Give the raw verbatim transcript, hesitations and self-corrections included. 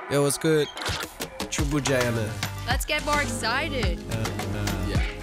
Yo, what's good? Triple J on it. Let's get more excited. And, uh, Yeah.